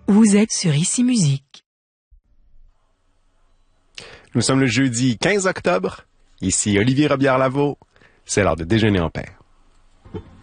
Vous êtes sur Ici Musique. Nous sommes le jeudi 15 octobre. Ici Olivier Robillard-Lavaux. C'est l'heure de déjeuner en paix.